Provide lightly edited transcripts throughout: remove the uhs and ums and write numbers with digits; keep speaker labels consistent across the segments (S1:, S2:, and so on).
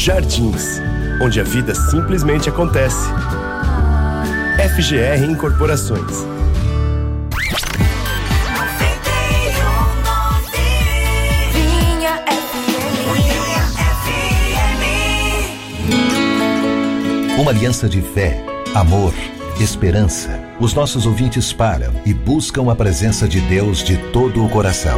S1: Jardins, onde a vida simplesmente acontece. FGR Incorporações.
S2: Uma aliança de fé, amor, esperança. Os nossos ouvintes param e buscam a presença de Deus de todo o coração.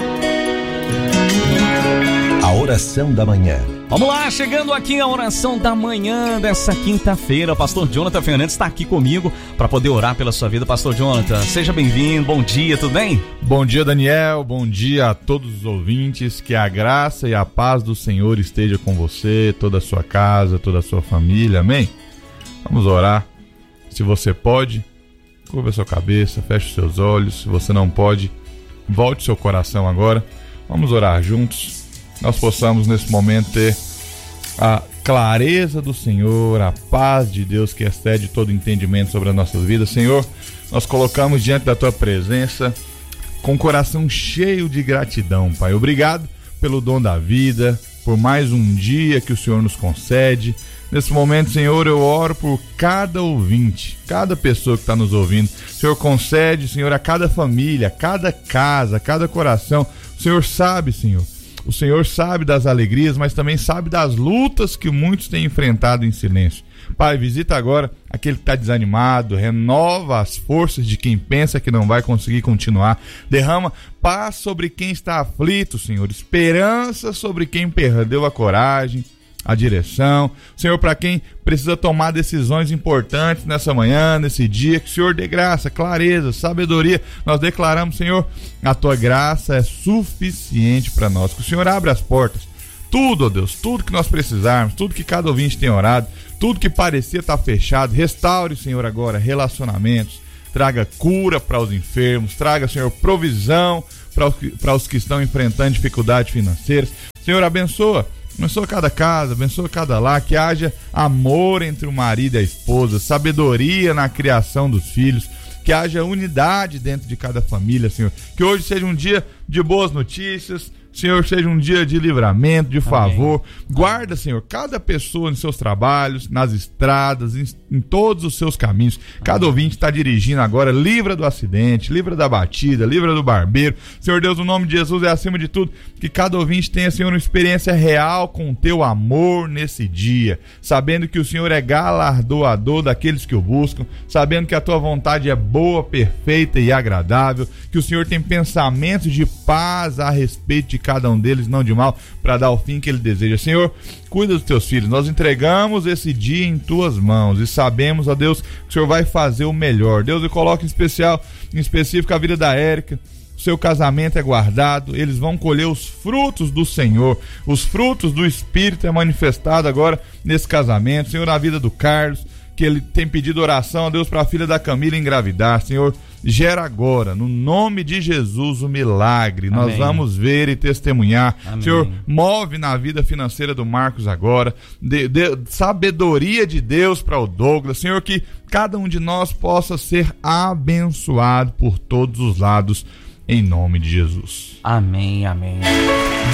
S2: A oração da manhã.
S3: Vamos lá, chegando aqui a oração da manhã dessa quinta-feira. Pastor Jonathan Fernandes está aqui comigo para poder orar pela sua vida. Pastor Jonathan, seja bem-vindo, bom dia, tudo bem?
S4: Bom dia, Daniel, bom dia a todos os ouvintes. Que a graça e a paz do Senhor esteja com você, toda a sua casa, toda a sua família, amém? Vamos orar. Se você pode, curva a sua cabeça, feche os seus olhos. Se você não pode, volte o seu coração agora. Vamos orar juntos. Nós possamos nesse momento ter a clareza do Senhor, a paz de Deus que excede todo entendimento sobre as nossas vidas. Senhor, nós colocamos diante da Tua presença com o coração cheio de gratidão, Pai. Obrigado pelo dom da vida, por mais um dia que o Senhor nos concede. Nesse momento, Senhor, eu oro por cada ouvinte, cada pessoa que está nos ouvindo. O Senhor concede, Senhor, a cada família, a cada casa, a cada coração. O Senhor sabe, Senhor. O Senhor sabe das alegrias, mas também sabe das lutas que muitos têm enfrentado em silêncio. Pai, visita agora aquele que está desanimado, renova as forças de quem pensa que não vai conseguir continuar. Derrama paz sobre quem está aflito, Senhor, esperança sobre quem perdeu a coragem, a direção. Senhor, para quem precisa tomar decisões importantes nessa manhã, nesse dia, que o Senhor dê graça, clareza, sabedoria. Nós declaramos, Senhor, a Tua graça é suficiente para nós. Que o Senhor abra as portas. Tudo, ó Deus, tudo que nós precisarmos, tudo que cada ouvinte tem orado, tudo que parecia estar fechado, restaure, Senhor, agora relacionamentos. Traga cura para os enfermos, traga, Senhor, provisão para os que estão enfrentando dificuldades financeiras. Senhor, abençoa cada casa, abençoa cada lar, que haja amor entre o marido e a esposa, sabedoria na criação dos filhos, que haja unidade dentro de cada família, Senhor. Que hoje seja um dia de boas notícias, Senhor, seja um dia de livramento, de favor. Amém. Guarda, Senhor, cada pessoa nos seus trabalhos, nas estradas, em todos os seus caminhos. Cada ouvinte está dirigindo agora, livra do acidente, livra da batida, livra do barbeiro. Senhor Deus, o nome de Jesus é acima de tudo. Que cada ouvinte tenha, Senhor, uma experiência real com o Teu amor nesse dia. Sabendo que o Senhor é galardoador daqueles que o buscam. Sabendo que a Tua vontade é boa, perfeita e agradável. Que o Senhor tem pensamentos de paz a respeito de cada um deles, não de mal, para dar o fim que Ele deseja. Senhor, cuida dos Teus filhos. Nós entregamos esse dia em Tuas mãos e sabemos, ó Deus, que o Senhor vai fazer o melhor. Deus, eu coloco em específico a vida da Érica. O seu casamento é guardado, eles vão colher os frutos do Senhor, os frutos do Espírito é manifestado agora nesse casamento. Senhor, na vida do Carlos, que ele tem pedido oração a Deus para a filha da Camila engravidar. Senhor, gera agora, no nome de Jesus, o milagre. Amém. Nós vamos ver e testemunhar. Amém. Senhor, move na vida financeira do Marcos agora, sabedoria de Deus para o Douglas. Senhor, que cada um de nós possa ser abençoado por todos os lados, em nome de Jesus.
S3: Amém, amém.